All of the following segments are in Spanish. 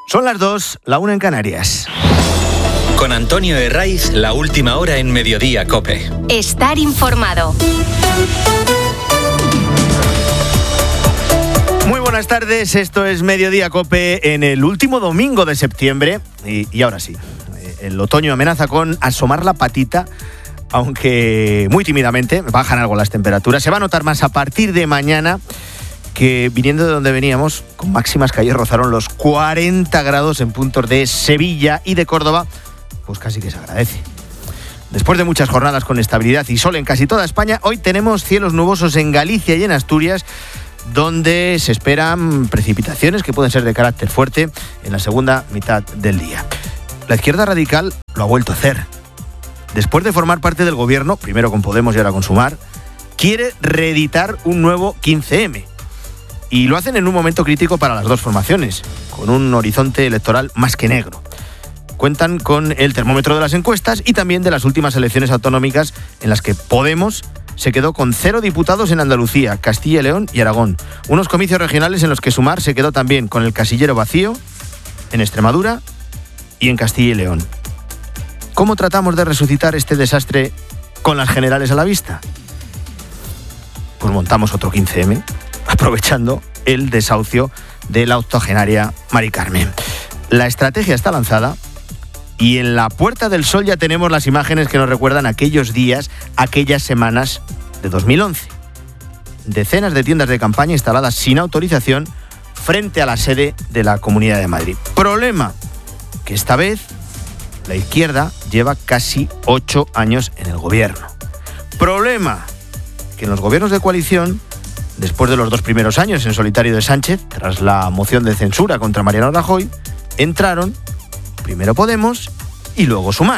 Son las 2, la 1 en Canarias. Con Antonio Herraiz, la última hora en Mediodía COPE. Estar informado. Muy buenas tardes, esto es Mediodía COPE en el último domingo de septiembre. Y ahora sí, el otoño amenaza con asomar la patita, aunque muy tímidamente. Bajan algo las temperaturas. Se va a notar más a partir de mañana, que viniendo de donde veníamos, con máximas que ayer rozaron los 40 grados en puntos de Sevilla y de Córdoba, pues casi que se agradece. Después de muchas jornadas con estabilidad y sol en casi toda España, hoy tenemos cielos nubosos en Galicia y en Asturias, donde se esperan precipitaciones que pueden ser de carácter fuerte en la segunda mitad del día. La izquierda radical lo ha vuelto a hacer. Después de formar parte del gobierno, primero con Podemos y ahora con Sumar, quiere reeditar un nuevo 15M. Y lo hacen en un momento crítico para las dos formaciones, con un horizonte electoral más que negro. Cuentan con el termómetro de las encuestas y también de las últimas elecciones autonómicas, en las que Podemos se quedó con 0 diputados en Andalucía, Castilla y León y Aragón. Unos comicios regionales en los que Sumar se quedó también con el casillero vacío en Extremadura y en Castilla y León. ¿Cómo tratamos de resucitar este desastre con las generales a la vista? Pues montamos otro 15M, aprovechando el desahucio de la octogenaria Mari Carmen. La estrategia está lanzada y en la Puerta del Sol ya tenemos las imágenes que nos recuerdan aquellos días, aquellas semanas de 2011. Decenas de tiendas de campaña instaladas sin autorización frente a la sede de la Comunidad de Madrid. Problema, que esta vez la izquierda lleva casi 8 años en el gobierno. Problema, que en los gobiernos de coalición, después de los 2 primeros años en solitario de Sánchez, tras la moción de censura contra Mariano Rajoy, entraron primero Podemos y luego Sumar.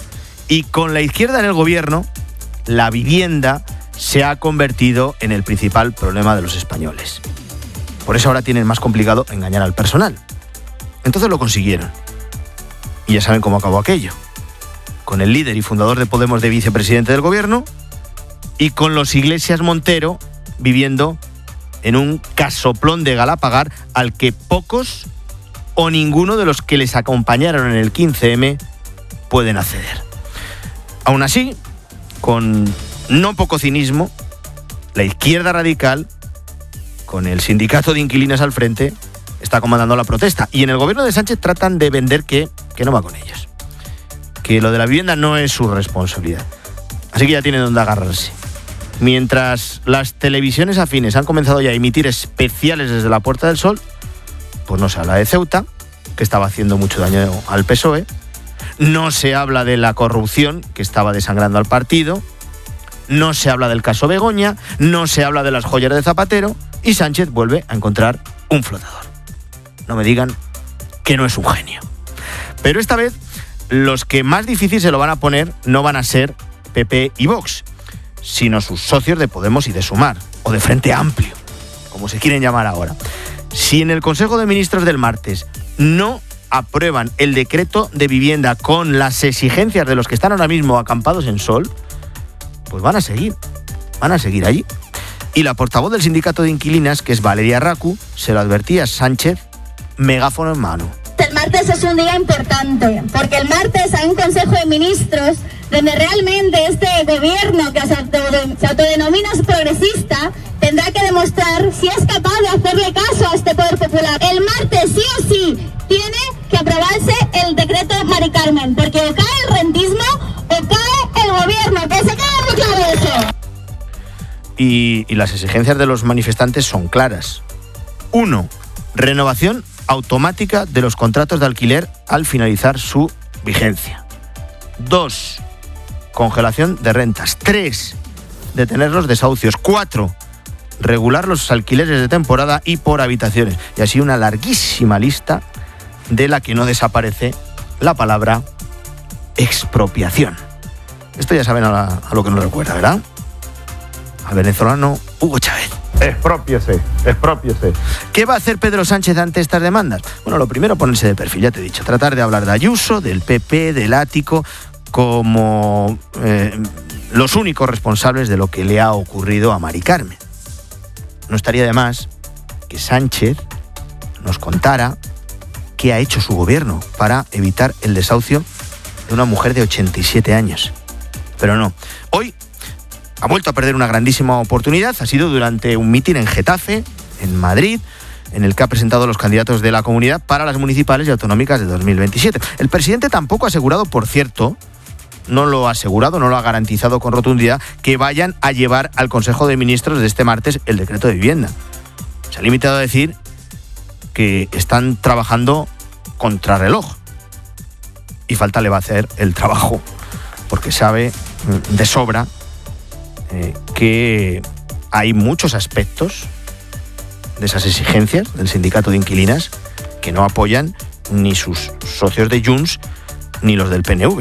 Y con la izquierda en el gobierno, la vivienda se ha convertido en el principal problema de los españoles. Por eso ahora tienen más complicado engañar al personal. Entonces lo consiguieron. Y ya saben cómo acabó aquello. Con el líder y fundador de Podemos de vicepresidente del gobierno y con los Iglesias Montero viviendo en un casoplón de Galapagar al que pocos o ninguno de los que les acompañaron en el 15M pueden acceder. Aún así, con no poco cinismo, la izquierda radical, con el sindicato de inquilinos al frente, está comandando la protesta. Y en el gobierno de Sánchez tratan de vender que no va con ellos. Que lo de la vivienda no es su responsabilidad. Así que ya tienen donde agarrarse. Mientras las televisiones afines han comenzado ya a emitir especiales desde la Puerta del Sol, pues no se habla de Ceuta, que estaba haciendo mucho daño al PSOE, no se habla de la corrupción que estaba desangrando al partido, no se habla del caso Begoña, no se habla de las joyas de Zapatero y Sánchez vuelve a encontrar un flotador. No me digan que no es un genio. Pero esta vez los que más difícil se lo van a poner no van a ser PP y Vox, sino sus socios de Podemos y de Sumar, o de Frente Amplio, como se quieren llamar ahora. Si en el Consejo de Ministros del martes no aprueban el decreto de vivienda con las exigencias de los que están ahora mismo acampados en Sol, pues van a seguir allí. Y la portavoz del sindicato de inquilinas, que es Valeria Racu, se lo advertía a Sánchez, megáfono en mano. El martes es un día importante, porque el martes hay un Consejo de Ministros donde realmente este gobierno que se autodenomina progresista tendrá que demostrar si es capaz de hacerle caso a este poder popular. El martes sí o sí tiene que aprobarse el decreto Mari Carmen, porque o cae el rentismo o cae el gobierno, que se quede muy claro eso. Y las exigencias de los manifestantes son claras. 1. Renovación automática de los contratos de alquiler al finalizar su vigencia. 2. Congelación de rentas. 3. Detener los desahucios. 4. Regular los alquileres de temporada y por habitaciones. Y así una larguísima lista de la que no desaparece la palabra expropiación. Esto ya saben a lo que nos recuerda, ¿verdad? Al venezolano Hugo Chávez. Exprópiese. ¿Qué va a hacer Pedro Sánchez ante estas demandas? Bueno, lo primero, ponerse de perfil, ya te he dicho. Tratar de hablar de Ayuso, del PP, del Ático, como los únicos responsables de lo que le ha ocurrido a Mari Carmen. No estaría de más que Sánchez nos contara qué ha hecho su gobierno para evitar el desahucio de una mujer de 87 años. Pero no. Hoy ha vuelto a perder una grandísima oportunidad. Ha sido durante un mitin en Getafe, en Madrid, en el que ha presentado los candidatos de la comunidad para las municipales y autonómicas de 2027. El presidente tampoco ha asegurado, por cierto, no lo ha garantizado con rotundidad, que vayan a llevar al Consejo de Ministros de este martes el decreto de vivienda. Se ha limitado a decir que están trabajando contrarreloj. Y falta le va a hacer el trabajo, porque sabe de sobra que hay muchos aspectos de esas exigencias del sindicato de inquilinas que no apoyan ni sus socios de Junts ni los del PNV.